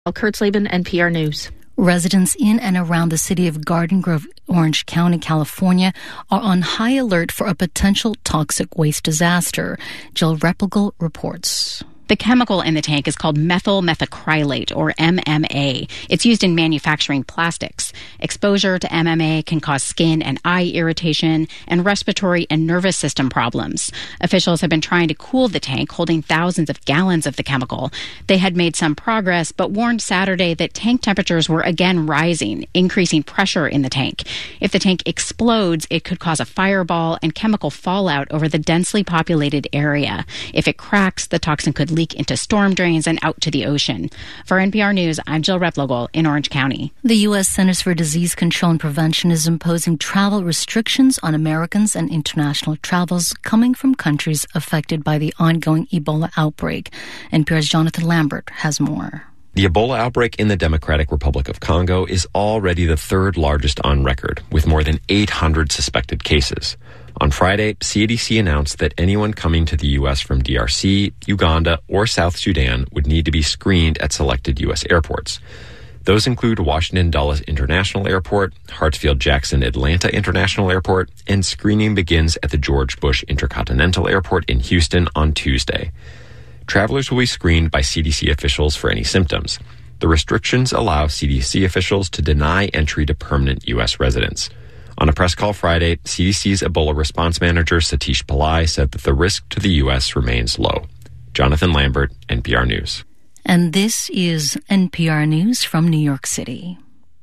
Kurtzleben, NPR News. Residents in and around the city of Garden Grove, Orange County, California, are on high alert for a potential toxic waste disaster. Jill Replogle reports. The chemical in the tank is called methyl methacrylate, or MMA. It's used in manufacturing plastics. Exposure to MMA can cause skin and eye irritation and respiratory and nervous system problems. Officials have been trying to cool the tank, holding thousands of gallons of the chemical. They had made some progress, but warned Saturday that tank temperatures were again rising, increasing pressure in the tank. If the tank explodes, it could cause a fireball and chemical fallout over the densely populated area. If it cracks, the toxin could leak into storm drains and out to the ocean. For NPR News, I'm Jill Replogle in Orange County. The U.S. Centers for Disease Control and Prevention is imposing travel restrictions on Americans and international travels coming from countries affected by the ongoing Ebola outbreak. NPR's Jonathan Lambert has more. The Ebola outbreak in the Democratic Republic of Congo is already the third largest on record, with more than 800 suspected cases. On Friday, CDC announced that anyone coming to the U.S. from DRC, Uganda, or South Sudan would need to be screened at selected U.S. airports. Those include Washington Dulles International Airport, Hartsfield-Jackson Atlanta International Airport, and screening begins at the George Bush Intercontinental Airport in Houston on Tuesday. Travelers will be screened by CDC officials for any symptoms. The restrictions allow CDC officials to deny entry to permanent U.S. residents. On a press call Friday, CDC's Ebola response manager Satish Pillai said that the risk to the U.S. remains low. Jonathan Lambert, NPR News. And this is NPR News from New York City.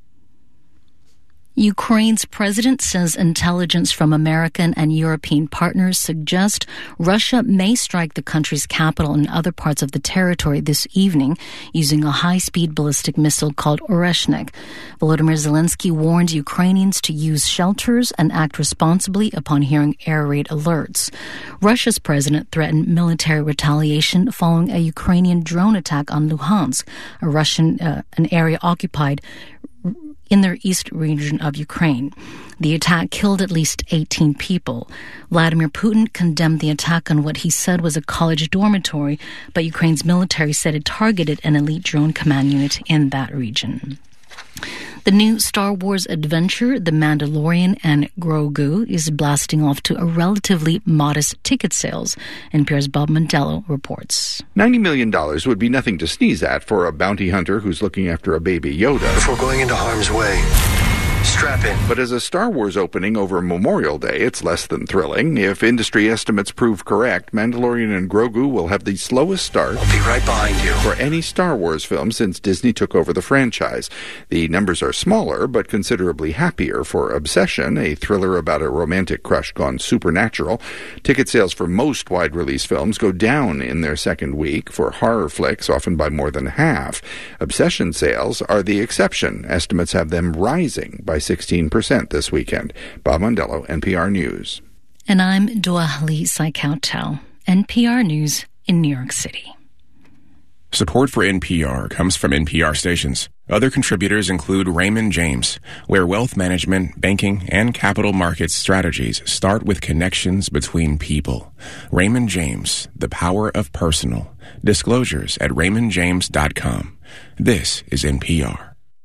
Ukraine's president says intelligence from American and European partners suggest Russia may strike the country's capital and other parts of the territory this evening using a high-speed ballistic missile called Oreshnik. Volodymyr Zelensky warned Ukrainians to use shelters and act responsibly upon hearing air raid alerts. Russia's president threatened military retaliation following a Ukrainian drone attack on Luhansk, an area occupied in their east region of Ukraine. The attack killed at least 18 people. Vladimir Putin condemned the attack on what he said was a college dormitory, but Ukraine's military said it targeted an elite drone command unit in that region. The new Star Wars adventure, The Mandalorian and Grogu, is blasting off to a relatively modest ticket sales. NPR's Bob Mondello reports. $90 million would be nothing to sneeze at for a bounty hunter who's looking after a baby Yoda. Before going into harm's way, strap in. But as a Star Wars opening over Memorial Day, it's less than thrilling. If industry estimates prove correct, Mandalorian and Grogu will have the slowest start. I'll be right behind you. For any Star Wars film since Disney took over the franchise. The numbers are smaller, but considerably happier for Obsession, a thriller about a romantic crush gone supernatural. Ticket sales for most wide-release films go down in their second week. For horror flicks, often by more than half. Obsession sales are the exception. Estimates have them rising by 16% this weekend. Bob Mondello, NPR News. And I'm Doahali Saikautel, NPR News in New York City. Support for NPR comes from NPR stations. Other contributors include Raymond James, where wealth management, banking, and capital markets strategies start with connections between people. Raymond James, the power of personal. Disclosures at raymondjames.com. This is NPR.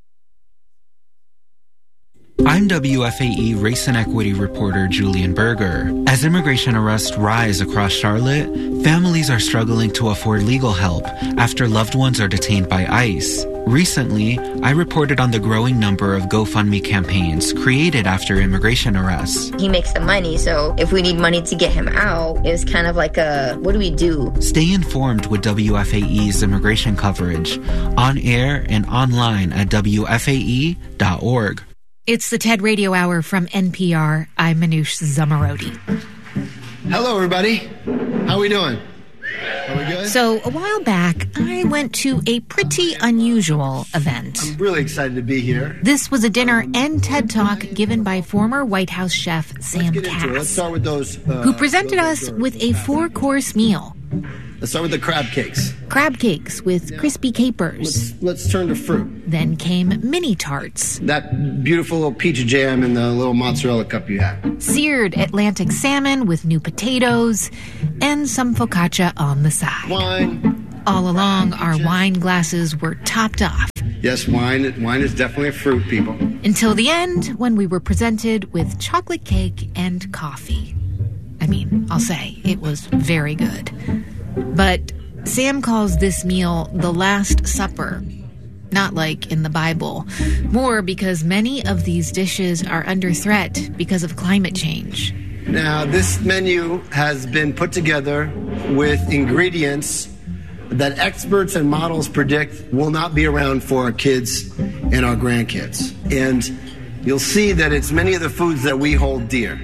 I'm WFAE race and equity reporter Julian Berger. As immigration arrests rise across Charlotte, families are struggling to afford legal help after loved ones are detained by ICE. Recently, I reported on the growing number of GoFundMe campaigns created after immigration arrests. He makes the money, so if we need money to get him out, it was kind of like what do we do? Stay informed with WFAE's immigration coverage, on air and online at WFAE.org. It's the TED Radio Hour from NPR. I'm Manoush Zomorodi. Hello, everybody. How we doing? Are we good? So, a while back, I went to a pretty unusual event. I'm really excited to be here. This was a dinner and TED Talk given by former White House chef Sam Kass, Let's start with those. Who presented us with a 4-course meal. Let's start with the crab cakes. Crab cakes with crispy capers. Let's turn to fruit. Then came mini tarts. That beautiful little peach jam in the little mozzarella cup you had. Seared Atlantic salmon with new potatoes. And some focaccia on the side. Wine. All along, our wine glasses were topped off Yes, wine is definitely a fruit, people. Until the end, when we were presented with chocolate cake and coffee. I mean, I'll say, it was very good. But Sam calls this meal the Last Supper. Not like in the Bible. More because many of these dishes are under threat because of climate change. Now, this menu has been put together with ingredients that experts and models predict will not be around for our kids and our grandkids. And you'll see that it's many of the foods that we hold dear.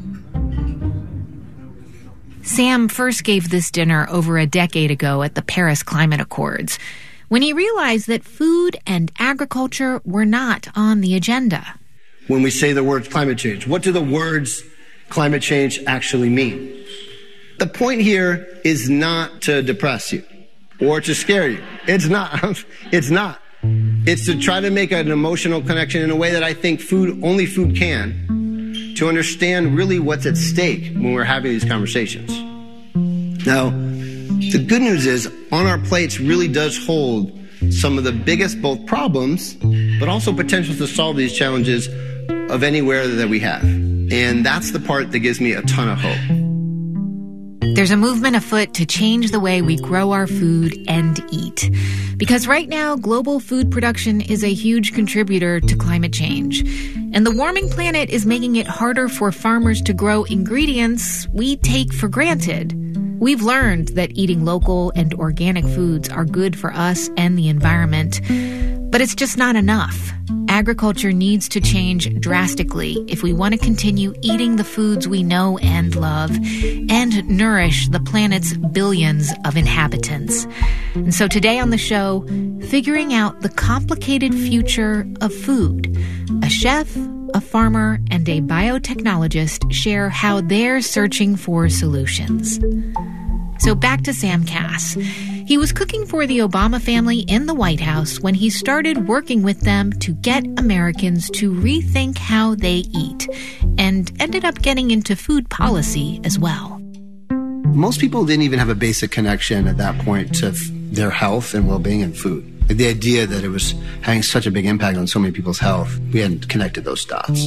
Sam first gave this dinner over a decade ago at the Paris Climate Accords, when he realized that food and agriculture were not on the agenda. When we say the words climate change, what do the words climate change actually mean? The point here is not to depress you or to scare you. It's not. It's not. It's to try to make an emotional connection in a way that I think only food can, to understand really what's at stake when we're having these conversations. Now, the good news is on our plates really does hold some of the biggest both problems, but also potential to solve these challenges of anywhere that we have. And that's the part that gives me a ton of hope. There's a movement afoot to change the way we grow our food and eat. Because right now, global food production is a huge contributor to climate change. And the warming planet is making it harder for farmers to grow ingredients we take for granted. We've learned that eating local and organic foods are good for us and the environment. But it's just not enough. Agriculture needs to change drastically if we want to continue eating the foods we know and love and nourish the planet's billions of inhabitants. And so today on the show, figuring out the complicated future of food. A chef, a farmer, and a biotechnologist share how they're searching for solutions. So back to Sam Kass. He was cooking for the Obama family in the White House when he started working with them to get Americans to rethink how they eat, and ended up getting into food policy as well. Most people didn't even have a basic connection at that point to their health and well-being and food. The idea that it was having such a big impact on so many people's health, we hadn't connected those dots.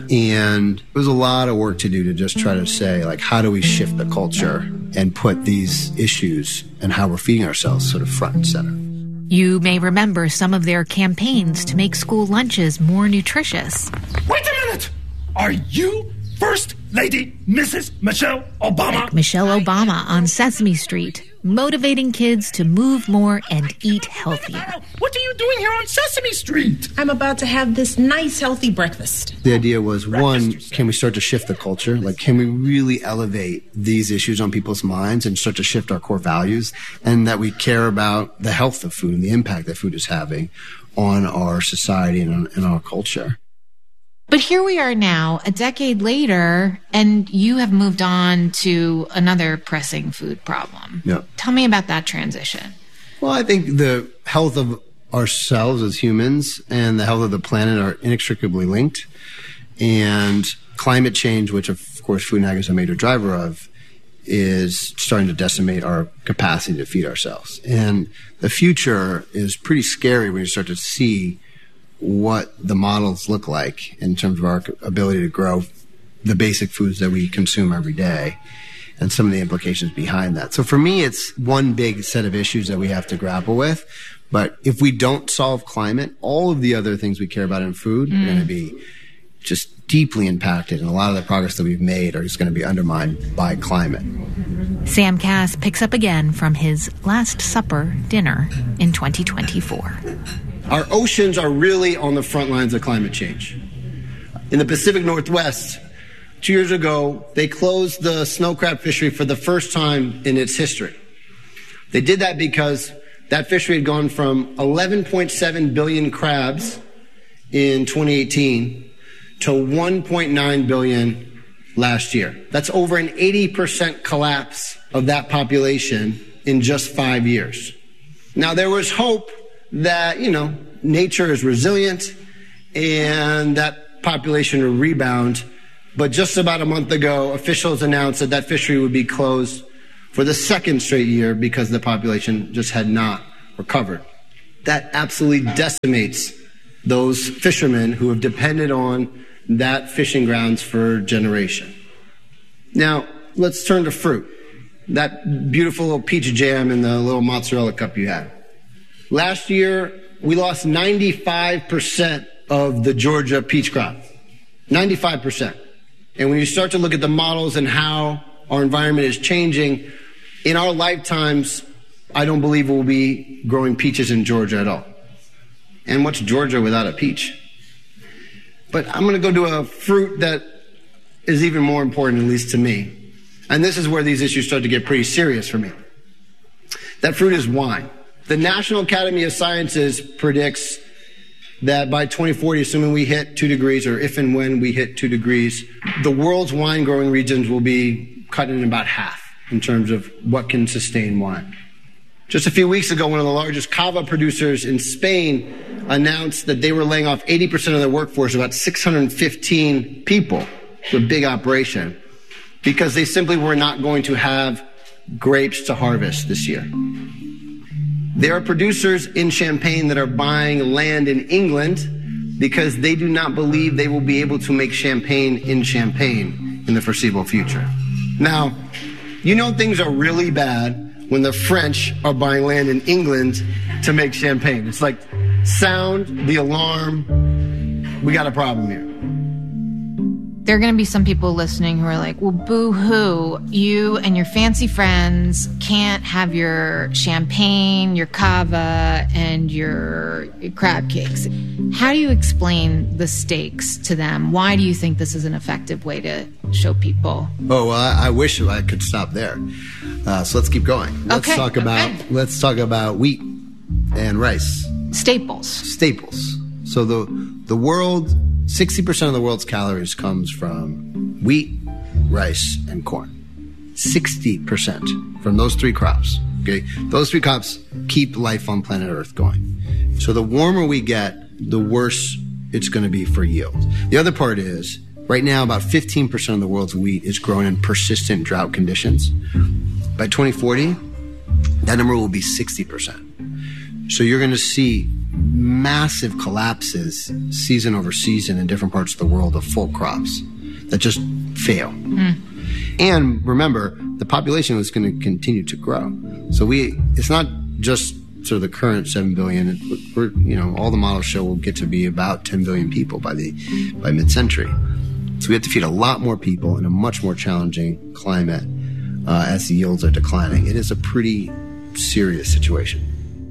And it was a lot of work to do to just try to say, like, how do we shift the culture and put these issues and how we're feeding ourselves sort of front and center. You may remember some of their campaigns to make school lunches more nutritious. Wait a minute! Are you First Lady Mrs. Michelle Obama? Like Michelle Obama on Sesame Street, motivating kids to move more and eat healthier. What are you doing here on Sesame Street? I'm about to have this nice, healthy breakfast. The idea was, one, can we start to shift the culture? Like, can we really elevate these issues on people's minds and start to shift our core values? And that we care about the health of food and the impact that food is having on our society and on our culture. But here we are now, a decade later, and you have moved on to another pressing food problem. Yep. Tell me about that transition. Well, I think the health of ourselves as humans and the health of the planet are inextricably linked. And climate change, which of course food and agriculture is a major driver of, is starting to decimate our capacity to feed ourselves. And the future is pretty scary when you start to see what the models look like in terms of our ability to grow the basic foods that we consume every day and some of the implications behind that. So for me, it's one big set of issues that we have to grapple with. But if we don't solve climate, all of the other things we care about in food are going to be just deeply impacted. And a lot of the progress that we've made are just going to be undermined by climate. Sam Kass picks up again from his Last Supper dinner in 2024. Our oceans are really on the front lines of climate change. In the Pacific Northwest, 2 years ago, they closed the snow crab fishery for the first time in its history. They did that because that fishery had gone from 11.7 billion crabs in 2018 to 1.9 billion last year. That's over an 80% collapse of that population in just 5 years. Now, there was hope that, nature is resilient and that population will rebound. But just about a month ago, officials announced that fishery would be closed for the second straight year because the population just had not recovered. that absolutely decimates those fishermen who have depended on that fishing grounds for generation. Now, let's turn to fruit. That beautiful little peach jam in the little mozzarella cup you had. Last year, we lost 95% of the Georgia peach crop. 95%. And when you start to look at the models and how our environment is changing, in our lifetimes, I don't believe we'll be growing peaches in Georgia at all. And what's Georgia without a peach? But I'm going to go to a fruit that is even more important, at least to me. And this is where these issues start to get pretty serious for me. That fruit is wine. The National Academy of Sciences predicts that by 2040, assuming we hit 2 degrees, or if and when we hit 2 degrees, the world's wine growing regions will be cut in about half in terms of what can sustain wine. Just a few weeks ago, one of the largest cava producers in Spain announced that they were laying off 80% of their workforce, about 615 people. It's a big operation, because they simply were not going to have grapes to harvest this year. There are producers in Champagne that are buying land in England because they do not believe they will be able to make champagne in Champagne in the foreseeable future. Now, you know things are really bad when the French are buying land in England to make champagne. It's like, sound the alarm. We got a problem here. There are going to be some people listening who are like, well, boo-hoo, you and your fancy friends can't have your champagne, your cava, and your crab cakes. How do you explain the stakes to them? Why do you think this is an effective way to show people? Oh, well, I wish I could stop there. So let's keep going. Let's talk about wheat and rice. Staples. So the world, 60% of the world's calories comes from wheat, rice, and corn. 60% from those 3 crops. Okay, those 3 crops keep life on planet Earth going. So the warmer we get, the worse it's going to be for yield. The other part is, right now, about 15% of the world's wheat is grown in persistent drought conditions. By 2040, that number will be 60%. So you're going to see massive collapses season over season in different parts of the world of full crops that just fail. And remember, the population is going to continue to grow. So it's not just sort of the current 7 billion. All the models show we'll get to be about 10 billion people by mid-century. So we have to feed a lot more people in a much more challenging climate as the yields are declining. It is a pretty serious situation.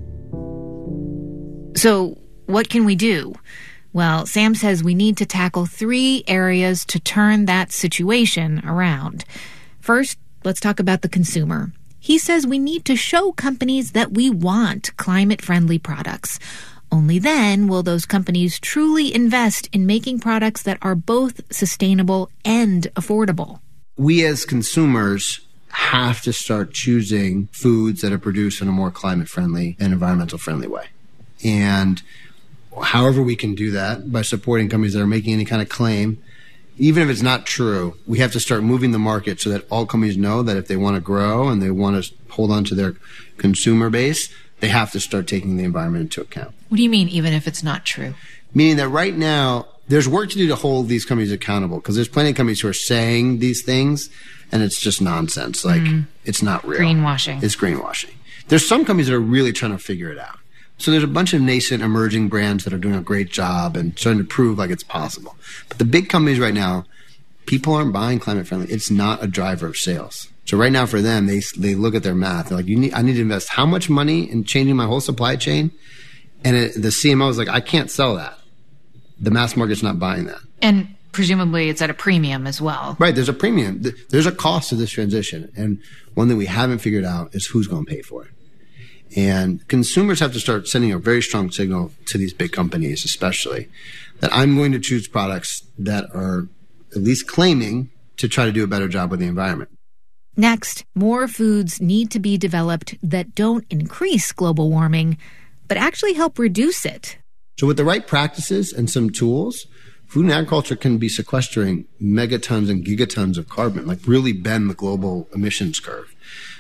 So what can we do? Well, Sam says we need to tackle 3 areas to turn that situation around. First, let's talk about the consumer. He says we need to show companies that we want climate-friendly products. Only then will those companies truly invest in making products that are both sustainable and affordable. We as consumers have to start choosing foods that are produced in a more climate-friendly and environmental-friendly way. And however we can do that, by supporting companies that are making any kind of claim, even if it's not true, we have to start moving the market so that all companies know that if they want to grow and they want to hold on to their consumer base, they have to start taking the environment into account. What do you mean, even if it's not true? Meaning that right now, there's work to do to hold these companies accountable, because there's plenty of companies who are saying these things, and it's just nonsense. Like, it's not real. Greenwashing. It's greenwashing. There's some companies that are really trying to figure it out. So there's a bunch of nascent emerging brands that are doing a great job and starting to prove like it's possible. But the big companies right now, people aren't buying climate friendly. It's not a driver of sales. So right now for them, they look at their math. They're like, I need to invest how much money in changing my whole supply chain? And the CMO is like, I can't sell that. The mass market's not buying that. And presumably it's at a premium as well. Right. There's a premium. There's a cost to this transition. And one thing we haven't figured out is who's going to pay for it. And consumers have to start sending a very strong signal to these big companies, especially, that I'm going to choose products that are at least claiming to try to do a better job with the environment. Next, more foods need to be developed that don't increase global warming, but actually help reduce it. So with the right practices and some tools, food and agriculture can be sequestering megatons and gigatons of carbon, like really bend the global emissions curve.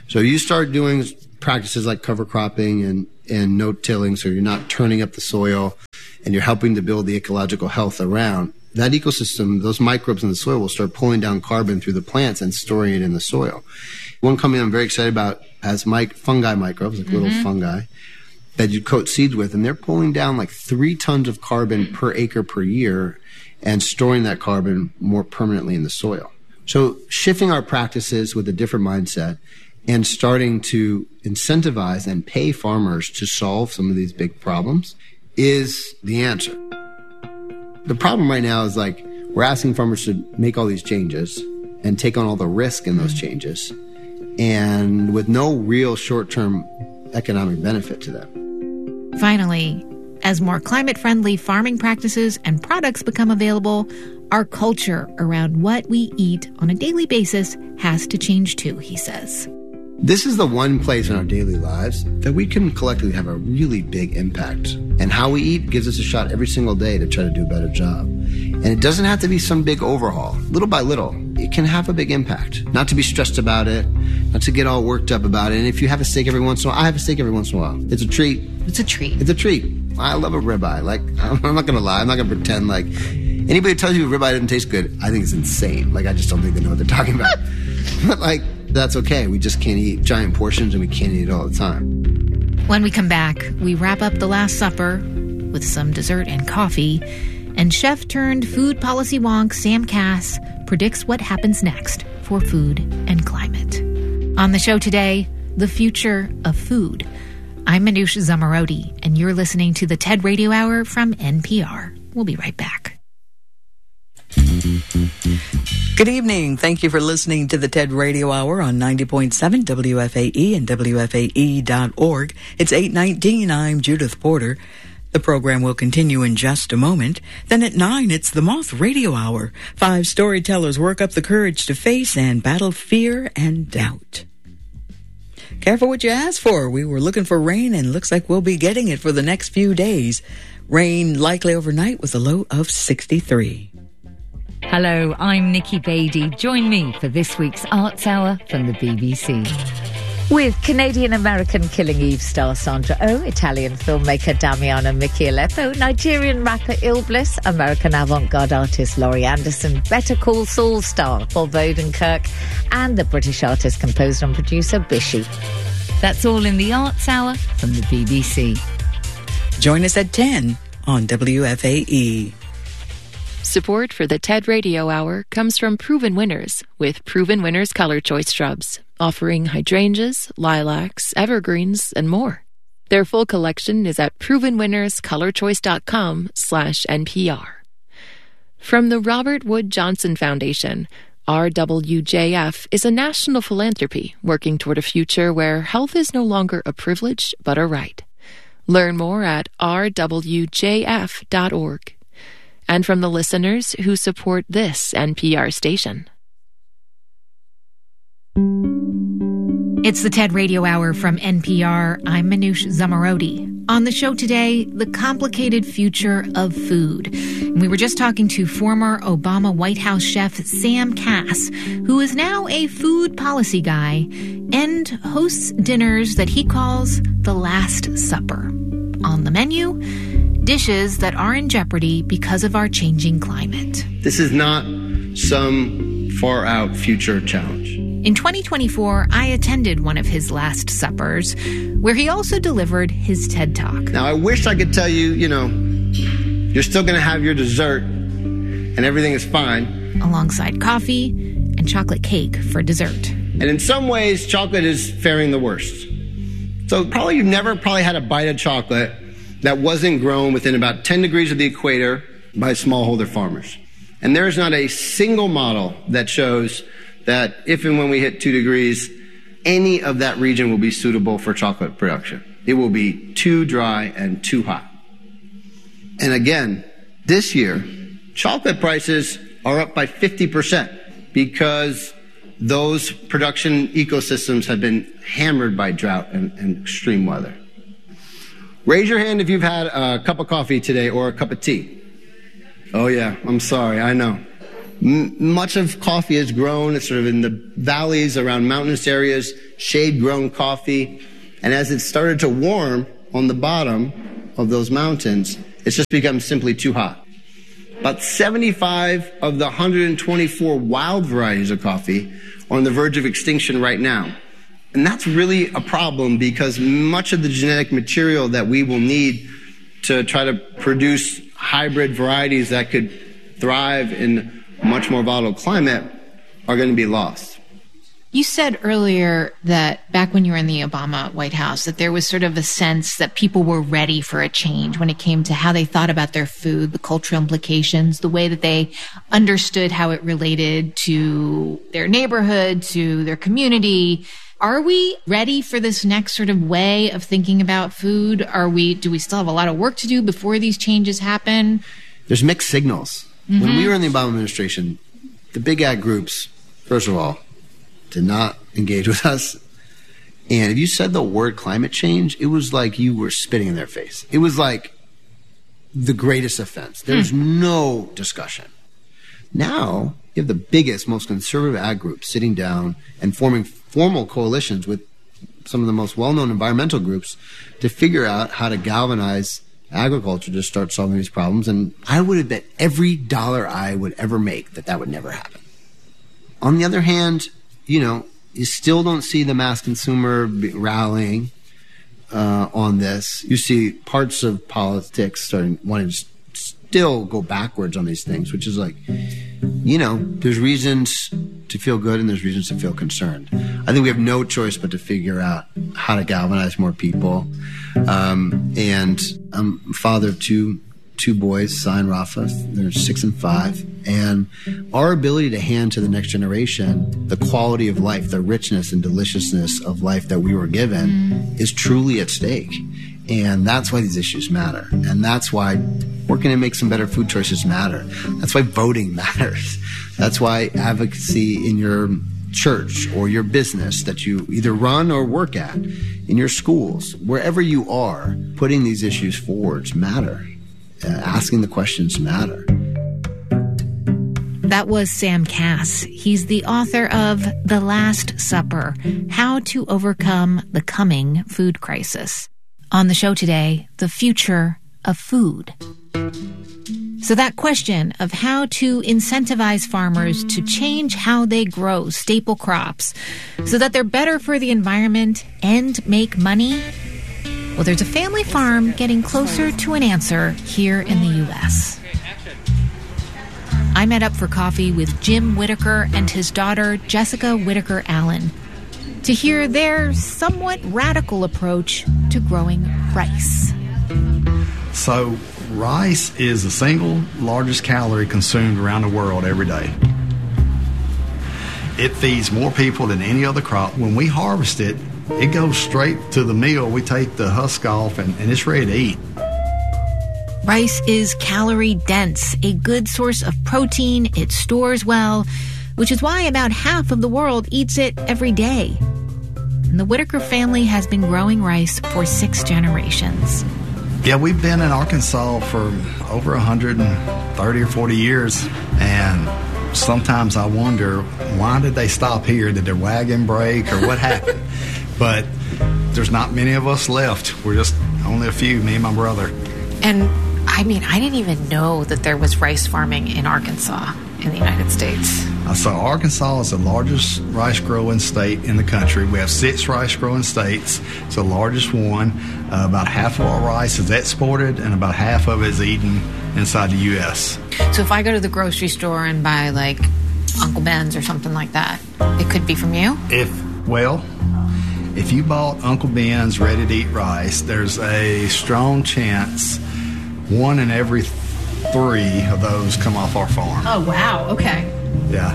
So you start doing practices like cover cropping and no-tilling, so you're not turning up the soil, and you're helping to build the ecological health around that ecosystem. Those microbes in the soil will start pulling down carbon through the plants and storing it in the soil. One company I'm very excited about has fungi microbes, like little fungi, that you coat seeds with, and they're pulling down like 3 tons of carbon per acre per year and storing that carbon more permanently in the soil. So shifting our practices with a different mindset and starting to incentivize and pay farmers to solve some of these big problems is the answer. The problem right now is like we're asking farmers to make all these changes and take on all the risk in those changes, and with no real short-term economic benefit to them. Finally, as more climate-friendly farming practices and products become available, our culture around what we eat on a daily basis has to change too, he says. This is the one place in our daily lives that we can collectively have a really big impact. And how we eat gives us a shot every single day to try to do a better job. And it doesn't have to be some big overhaul. Little by little, it can have a big impact. Not to be stressed about it, not to get all worked up about it. And if you have a steak every once in a while, I have a steak every once in a while. It's a treat. It's a treat. It's a treat. I love a ribeye. Like, I'm not going to lie. I'm not going to pretend like anybody who tells you ribeye doesn't taste good, I think it's insane. Like, I just don't think they know what they're talking about. But like, that's okay. We just can't eat giant portions, and we can't eat it all the time. When we come back, we wrap up the Last Supper with some dessert and coffee, and chef-turned-food policy wonk Sam Kass predicts what happens next for food and climate. On the show today, the future of food. I'm Manoush Zomorodi, and you're listening to the TED Radio Hour from NPR. We'll be right back. Good evening. Thank you for listening to the TED Radio Hour on 90.7 WFAE and WFAE.org. It's 8:19. I'm Judith Porter. The program will continue in just a moment. Then at 9, it's the Moth Radio Hour. 5 storytellers work up the courage to face and battle fear and doubt. Careful what you ask for. We were looking for rain, and looks like we'll be getting it for the next few days. Rain likely overnight with a low of 63. Hello, I'm Nikki Beattie. Join me for this week's Arts Hour from the BBC. With Canadian-American Killing Eve star Sandra Oh, Italian filmmaker Damiano Michieletto, Nigerian rapper Ill Bliss, American avant-garde artist Laurie Anderson, Better Call Saul star Bob Odenkirk, and the British artist, composer and producer Bishi. That's all in the Arts Hour from the BBC. Join us at 10 on WFAE. Support for the TED Radio Hour comes from Proven Winners with Proven Winners Color Choice Shrubs, offering hydrangeas, lilacs, evergreens, and more. Their full collection is at provenwinnerscolorchoice.com/NPR. From the Robert Wood Johnson Foundation, RWJF is a national philanthropy working toward a future where health is no longer a privilege but a right. Learn more at rwjf.org. And from the listeners who support this NPR station. It's the TED Radio Hour from NPR. I'm Manoush Zomorodi. On the show today, the complicated future of food. And we were just talking to former Obama White House chef Sam Kass, who is now a food policy guy and hosts dinners that he calls the Last Supper. On the menu, dishes that are in jeopardy because of our changing climate. This is not some far-out future challenge. In 2024, I attended one of his Last Suppers, where he also delivered his TED Talk. Now, I wish I could tell you, you're still going to have your dessert and everything is fine. Alongside coffee and chocolate cake for dessert. And in some ways, chocolate is faring the worst. So you've never had a bite of chocolate that wasn't grown within about 10 degrees of the equator by smallholder farmers. And there is not a single model that shows that if and when we hit 2 degrees, any of that region will be suitable for chocolate production. It will be too dry and too hot. And again, this year, chocolate prices are up by 50% because those production ecosystems have been hammered by drought and extreme weather. Raise your hand if you've had a cup of coffee today or a cup of tea. Oh yeah, I'm sorry, I know. Much of coffee is grown. It's sort of in the valleys around mountainous areas, shade-grown coffee. And as it started to warm on the bottom of those mountains, it's just become simply too hot. About 75 of the 124 wild varieties of coffee are on the verge of extinction right now. And that's really a problem because much of the genetic material that we will need to try to produce hybrid varieties that could thrive in a much more volatile climate are going to be lost. You said earlier that back when you were in the Obama White House, that there was sort of a sense that people were ready for a change when it came to how they thought about their food, the cultural implications, the way that they understood how it related to their neighborhood, to their community. Are we ready for this next sort of way of thinking about food? Do we still have a lot of work to do before these changes happen? There's mixed signals. Mm-hmm. When we were in the Obama administration, the big ag groups, first of all, did not engage with us. And if you said the word climate change, it was like you were spitting in their face. It was like the greatest offense. There's no discussion. Now, you have the biggest, most conservative ag groups sitting down and forming formal coalitions with some of the most well-known environmental groups to figure out how to galvanize agriculture to start solving these problems. And I would have bet every dollar I would ever make that would never happen. On the other hand, you still don't see the mass consumer rallying on this. You see parts of politics starting wanting to still go backwards on these things, which is like, there's reasons to feel good and there's reasons to feel concerned. I think we have no choice but to figure out how to galvanize more people. And I'm father of two boys, Sai and Rafa. They're 6 and 5. And our ability to hand to the next generation the quality of life, the richness and deliciousness of life that we were given is truly at stake. And that's why these issues matter. And that's why working to make some better food choices matter. That's why voting matters. That's why advocacy in your church or your business that you either run or work at, in your schools, wherever you are, putting these issues forward matter. Asking the questions matter. That was Sam Kass. He's the author of The Last Supper, How to Overcome the Coming Food Crisis. On the show today, the future of food. So that question of how to incentivize farmers to change how they grow staple crops so that they're better for the environment and make money. Well, there's a family farm getting closer to an answer here in the U.S. I met up for coffee with Jim Whitaker and his daughter, Jessica Whitaker Allen, to hear their somewhat radical approach to growing rice. So, rice is the single largest calorie consumed around the world every day. It feeds more people than any other crop. When we harvest it, it goes straight to the mill. We take the husk off and it's ready to eat. Rice is calorie dense, a good source of protein. It stores well, which is why about half of the world eats it every day. And the Whitaker family has been growing rice for 6 generations. Yeah, we've been in Arkansas for over 130 or 40 years, and sometimes I wonder, why did they stop here? Did their wagon break or what happened? But there's not many of us left. We're just only a few, me and my brother. And, I didn't even know that there was rice farming in Arkansas in the United States. So Arkansas is the largest rice-growing state in the country. We have 6 rice-growing states. It's the largest one. About half of our rice is exported, and about half of it is eaten inside the U.S. So if I go to the grocery store and buy, like, Uncle Ben's or something like that, it could be from you? If you bought Uncle Ben's ready-to-eat rice, there's a strong chance 1 in every 3 of those come off our farm. Oh, wow. Okay. Yeah.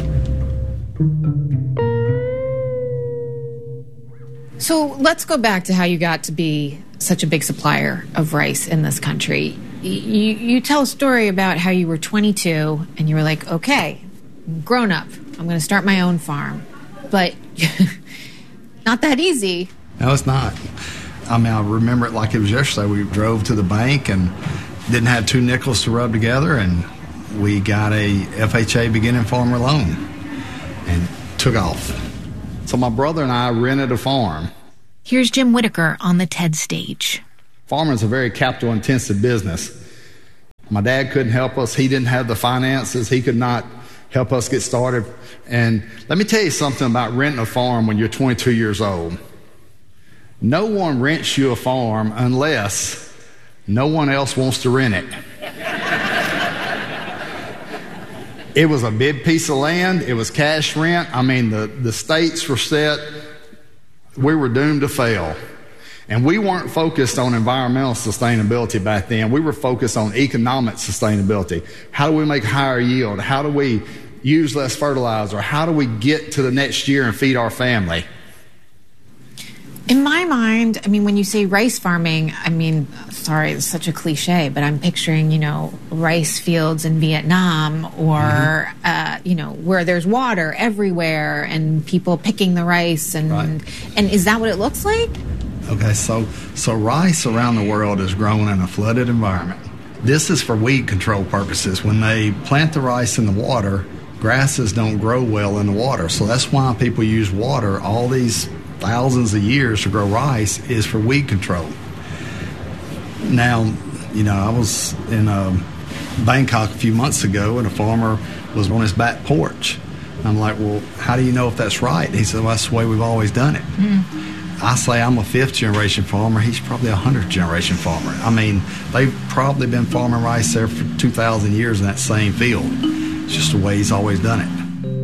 So let's go back to how you got to be such a big supplier of rice in this country. You tell a story about how you were 22 and you were like, okay, I'm grown up. I'm going to start my own farm. But not that easy. No, it's not. I remember it like it was yesterday. We drove to the bank and didn't have 2 nickels to rub together, and we got a FHA beginning farmer loan and took off. So my brother and I rented a farm. Here's Jim Whitaker on the TED stage. Farming is a very capital-intensive business. My dad couldn't help us. He didn't have the finances. He could not help us get started. And let me tell you something about renting a farm when you're 22 years old. No one rents you a farm unless no one else wants to rent it. It was a big piece of land. It was cash rent. I mean, the states were set. We were doomed to fail. And we weren't focused on environmental sustainability back then. We were focused on economic sustainability. How do we make higher yield? How do we use less fertilizer? How do we get to the next year and feed our family? In my mind, I mean, when you say rice farming, I mean, sorry, it's such a cliche, but I'm picturing, rice fields in Vietnam or, where there's water everywhere and people picking the rice. And is that what it looks like? Okay, so rice around the world is grown in a flooded environment. This is for weed control purposes. When they plant the rice in the water, grasses don't grow well in the water. So that's why people use water all these thousands of years to grow rice is for weed control. Now, I was in Bangkok a few months ago and a farmer was on his back porch. I'm like, well, how do you know if that's right? He said, well, that's the way we've always done it. I say I'm a 5th generation farmer. He's probably a 100th generation farmer. I mean, they've probably been farming rice there for 2,000 years in that same field. It's just the way he's always done it.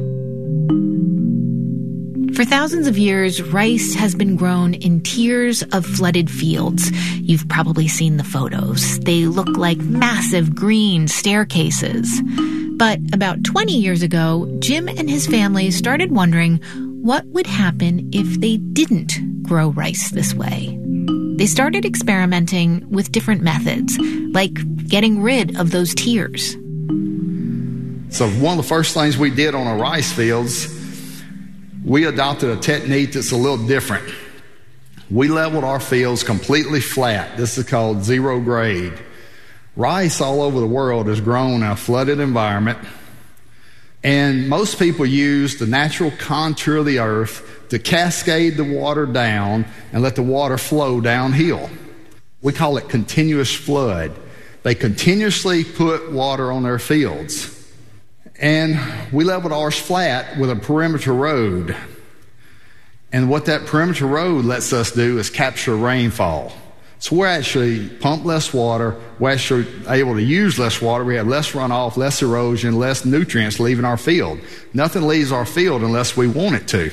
For thousands of years, rice has been grown in tiers of flooded fields. You've probably seen the photos. They look like massive green staircases. But about 20 years ago, Jim and his family started wondering what would happen if they didn't grow rice this way. They started experimenting with different methods, like getting rid of those tiers. So one of the first things we did on our rice fields, we adopted a technique that's a little different. We leveled our fields completely flat. This is called zero grade. Rice all over the world is grown in a flooded environment, and most people use the natural contour of the earth to cascade the water down and let the water flow downhill. We call it continuous flood. They continuously put water on their fields. And we leveled ours flat with a perimeter road. And what that perimeter road lets us do is capture rainfall. So we're actually pump less water. We're actually able to use less water. We have less runoff, less erosion, less nutrients leaving our field. Nothing leaves our field unless we want it to.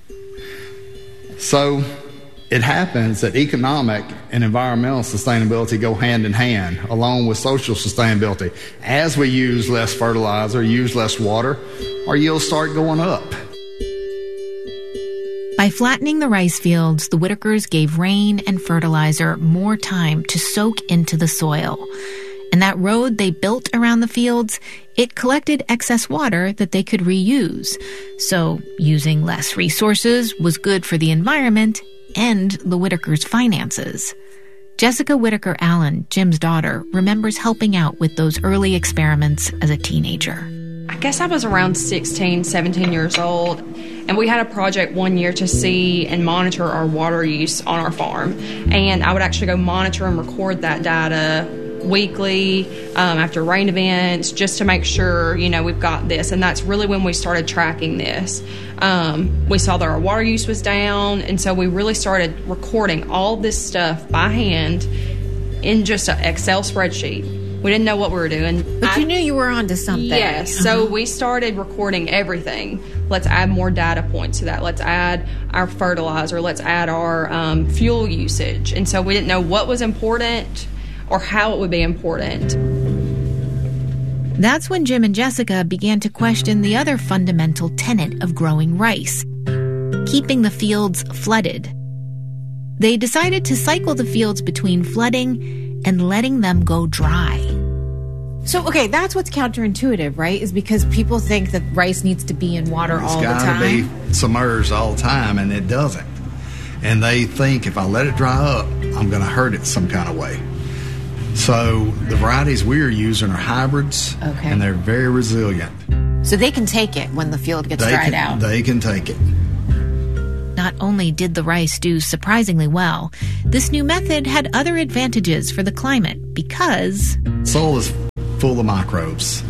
So it happens that economic and environmental sustainability go hand in hand, along with social sustainability. As we use less fertilizer, use less water, our yields start going up. By flattening the rice fields, the Whitakers gave rain and fertilizer more time to soak into the soil. And that road they built around the fields, it collected excess water that they could reuse. So using less resources was good for the environment and the Whitakers' finances. Jessica Whitaker Allen, Jim's daughter, remembers helping out with those early experiments as a teenager. I guess I was around 16, 17 years old, and we had a project one year to see and monitor our water use on our farm. And I would actually go monitor and record that data weekly after rain events just to make sure, we've got this. And that's really when we started tracking this. We saw that our water use was down, and so we really started recording all this stuff by hand in just an Excel spreadsheet. We didn't know what we were doing. But you knew you were onto something. Yes. So we started recording everything. Let's add more data points to that. Let's add our fertilizer. Let's add our fuel usage. And so we didn't know what was important or how it would be important. That's when Jim and Jessica began to question the other fundamental tenet of growing rice, keeping the fields flooded. They decided to cycle the fields between flooding and letting them go dry. So, okay, that's what's counterintuitive, right? Is because people think that rice needs to be in water all the time. It's got to be submerged all the time, and it doesn't. And they think if I let it dry up, I'm going to hurt it some kind of way. So the varieties we are using are hybrids, and they're very resilient. So they can take it when the field gets dried out. They can take it. Not only did the rice do surprisingly well, this new method had other advantages for the climate because soil is full of microbes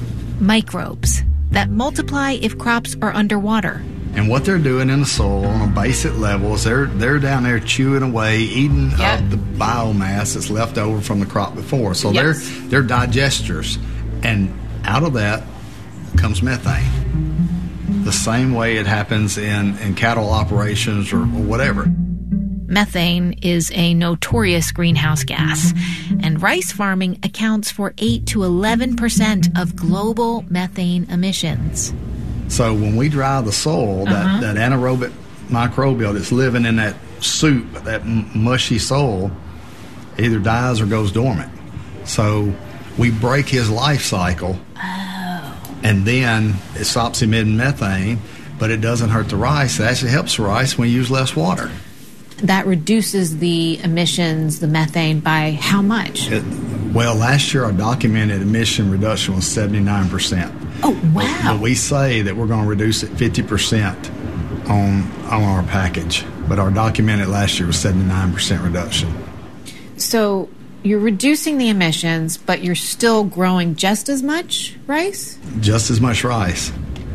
that multiply if crops are underwater. And what they're doing in the soil on a basic level is they're down there chewing away, eating up the biomass that's left over from the crop before. So they're digesters, and out of that comes methane. The same way it happens in cattle operations or whatever. Methane is a notorious greenhouse gas, and rice farming accounts for 8 to 11% of global methane emissions. So when we dry the soil, that anaerobic microbial that's living in that soup, that mushy soil, either dies or goes dormant. So we break his life cycle, and then it stops emitting methane, but it doesn't hurt the rice. It actually helps the rice when you use less water. That reduces the emissions, the methane, by how much? Well, last year our documented emission reduction was 79%. Oh, wow. But we say that we're going to reduce it 50% on our package. But our documented last year was 79% reduction. So you're reducing the emissions, but you're still growing just as much rice? Just as much rice.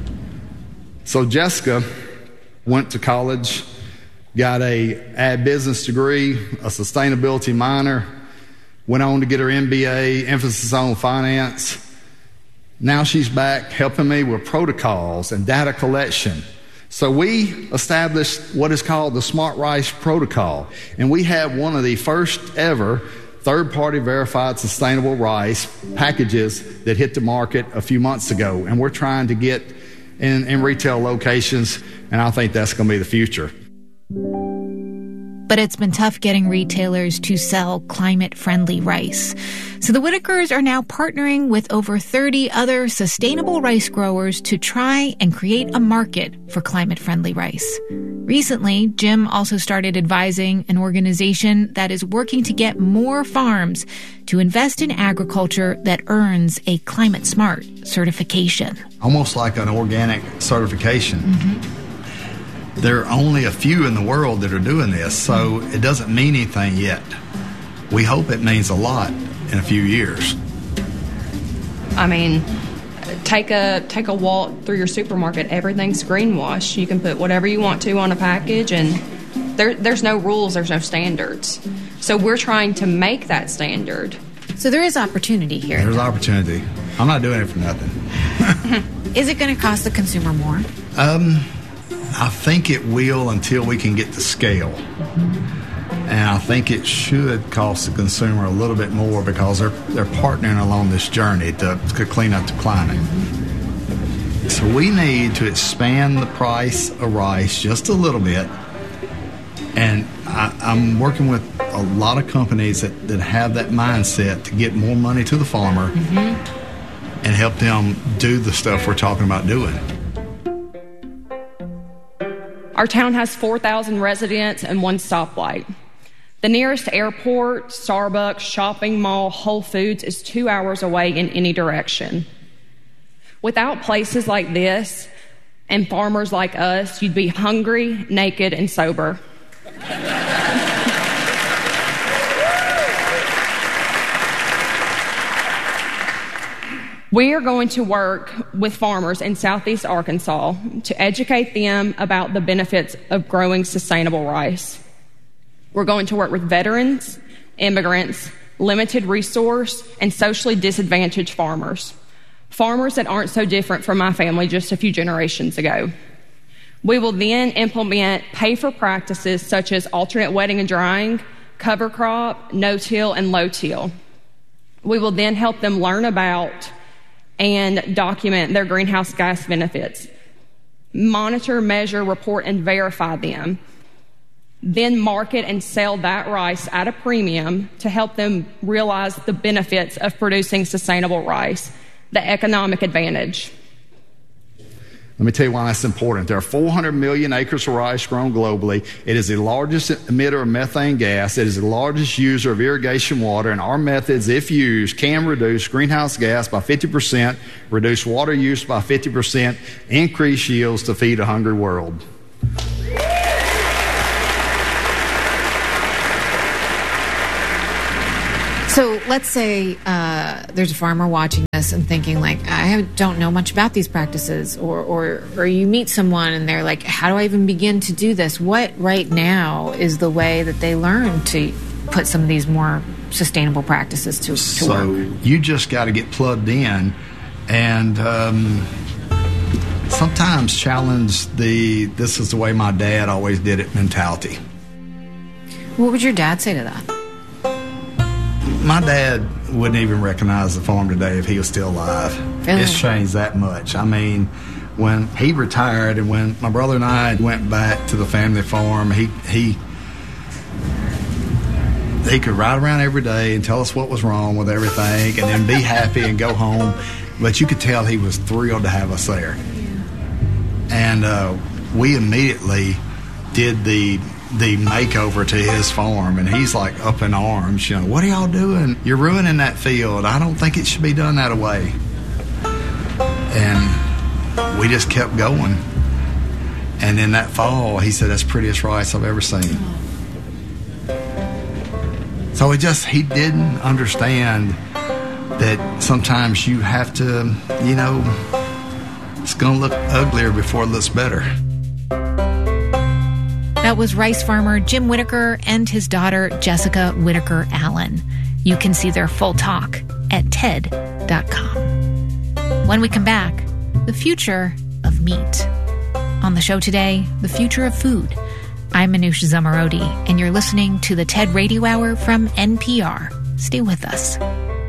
So Jessica went to college, got a ag business degree, a sustainability minor, went on to get her MBA, emphasis on finance. Now she's back helping me with protocols and data collection. So we established what is called the Smart Rice Protocol, and we have one of the first ever third-party verified sustainable rice packages that hit the market a few months ago, and we're trying to get in retail locations, and I think that's going to be the future. But it's been tough getting retailers to sell climate-friendly rice. So the Whitakers are now partnering with over 30 other sustainable rice growers to try and create a market for climate-friendly rice. Recently, Jim also started advising an organization that is working to get more farms to invest in agriculture that earns a climate-smart certification. Almost like an organic certification. There are only a few in the world that are doing this, so it doesn't mean anything yet. We hope it means a lot in a few years. I mean, take a walk through your supermarket. Everything's greenwash. You can put whatever you want to on a package, and there's no rules, there's no standards. So we're trying to make that standard. So there is opportunity here. There's opportunity. I'm not doing it for nothing. Is it going to cost the consumer more? I think it will until we can get to scale. And I think it should cost the consumer a little bit more because they're partnering along this journey to clean up the climate. So we need to expand the price of rice just a little bit. And I'm working with a lot of companies that have that mindset to get more money to the farmer and help them do the stuff we're talking about doing. Our town has 4,000 residents and one stoplight. The nearest airport, Starbucks, shopping mall, Whole Foods is 2 hours away in any direction. Without places like this and farmers like us, you'd be hungry, naked, and sober. We are going to work with farmers in Southeast Arkansas to educate them about the benefits of growing sustainable rice. We're going to work with veterans, immigrants, limited resource, and socially disadvantaged farmers. Farmers that aren't so different from my family just a few generations ago. We will then implement pay-for practices such as alternate wetting and drying, cover crop, no-till, and low-till. We will then help them learn about and document their greenhouse gas benefits, monitor, measure, report, and verify them, then market and sell that rice at a premium to help them realize the benefits of producing sustainable rice, the economic advantage. Let me tell you why that's important. There are 400 million acres of rice grown globally. It is the largest emitter of methane gas. It is the largest user of irrigation water, and our methods, if used, can reduce greenhouse gas by 50%, reduce water use by 50%, increase yields to feed a hungry world. So let's say there's a farmer watching this and thinking, like, don't know much about these practices, or you meet someone and they're like, how do I even begin to do this? What right now is the way that they learn to put some of these more sustainable practices to work? So you just got to get plugged in and sometimes challenge this is the way my dad always did it mentality. What would your dad say to that? My dad wouldn't even recognize the farm today if he was still alive. Really? It's changed that much. I mean, when he retired and when my brother and I went back to the family farm, he could ride around every day and tell us what was wrong with everything and then be happy and go home. But you could tell he was thrilled to have us there. And we immediately did the makeover to his farm, and he's like up in arms, what are y'all doing? You're ruining that field. I don't think it should be done that way. And we just kept going. And in that fall, he said, that's the prettiest rice I've ever seen. So he didn't understand that sometimes you have to, it's going to look uglier before it looks better. That was rice farmer Jim Whitaker and his daughter, Jessica Whitaker Allen. You can see their full talk at TED.com. When we come back, the future of meat. On the show today, the future of food. I'm Manoush Zomorodi, and you're listening to the TED Radio Hour from NPR. Stay with us.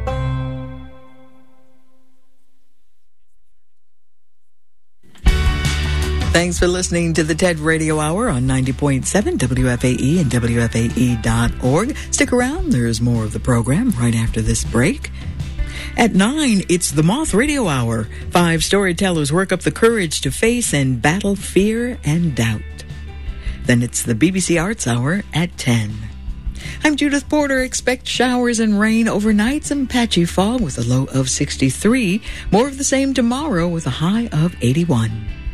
Thanks for listening to the TED Radio Hour on 90.7 WFAE and WFAE.org. Stick around. There's more of the program right after this break. At 9, it's the Moth Radio Hour. 5 storytellers work up the courage to face and battle fear and doubt. Then it's the BBC Arts Hour at 10. I'm Judith Porter. Expect showers and rain overnight, some patchy fog with a low of 63. More of the same tomorrow with a high of 81.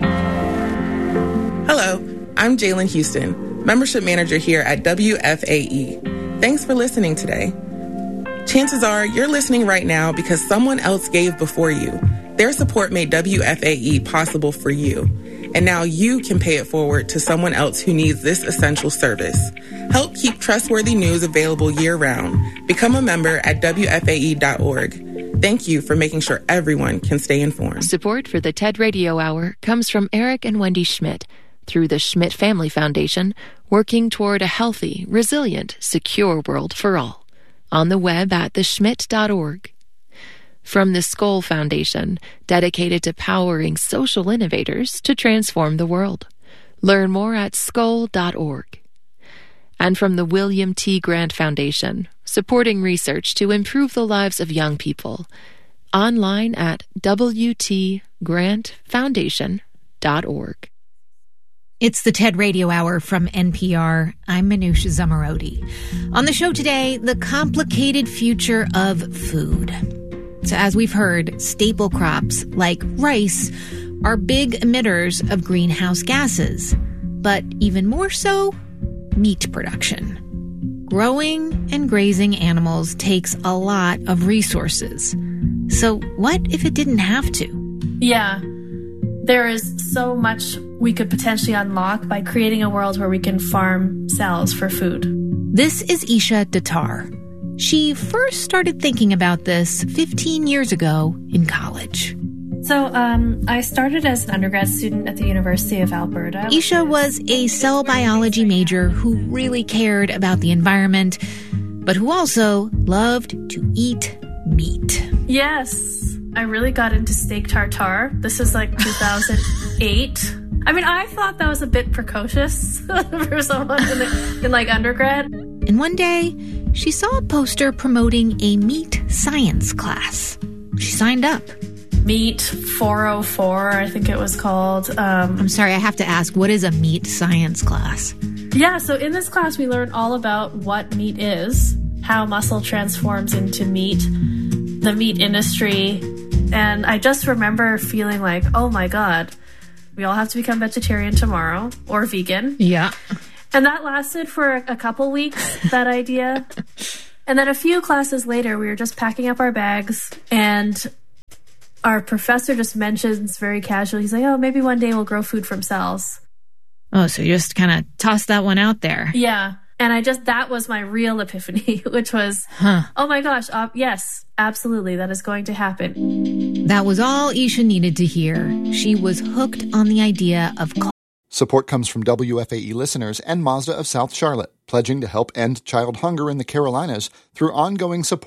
Hello, I'm Jalen Houston, Membership Manager here at WFAE. Thanks for listening today. Chances are you're listening right now because someone else gave before you. Their support made WFAE possible for you. And now you can pay it forward to someone else who needs this essential service. Help keep trustworthy news available year-round. Become a member at WFAE.org. Thank you for making sure everyone can stay informed. Support for the TED Radio Hour comes from Eric and Wendy Schmidt through the Schmidt Family Foundation, working toward a healthy, resilient, secure world for all. On the web at theschmidt.org. From the Skoll Foundation, dedicated to powering social innovators to transform the world. Learn more at skoll.org. And from the William T. Grant Foundation, supporting research to improve the lives of young people. Online at wtgrantfoundation.org. It's the TED Radio Hour from NPR. I'm Manoush Zomorodi. On the show today, the complicated future of food. So as we've heard, staple crops like rice are big emitters of greenhouse gases. But even more so, meat production. Growing and grazing animals takes a lot of resources. So what if it didn't have to? Yeah. There is so much we could potentially unlock by creating a world where we can farm cells for food. This is Isha Datar. She first started thinking about this 15 years ago in college. So I started as an undergrad student at the University of Alberta. Isha was a cell biology major who really cared about the environment, but who also loved to eat meat. Yes. I really got into steak tartare. This is like 2008. I mean, I thought that was a bit precocious for someone in like undergrad. And one day, she saw a poster promoting a meat science class. She signed up. Meat 404, I think it was called. I'm sorry, I have to ask, what is a meat science class? Yeah, so in this class we learn all about what meat is, how muscle transforms into meat, the meat industry, and I just remember feeling like, oh my God, we all have to become vegetarian tomorrow, or vegan. Yeah. And that lasted for a couple weeks, that idea. And then a few classes later, we were just packing up our bags, and our professor just mentions very casually, he's like, oh, maybe one day we'll grow food from cells. Oh, so you just kind of tossed that one out there. Yeah. And that was my real epiphany, which was, oh my gosh, yes, absolutely, that is going to happen. That was all Isha needed to hear. She was hooked on the idea of... Support comes from WFAE listeners and Mazda of South Charlotte, pledging to help end child hunger in the Carolinas through ongoing support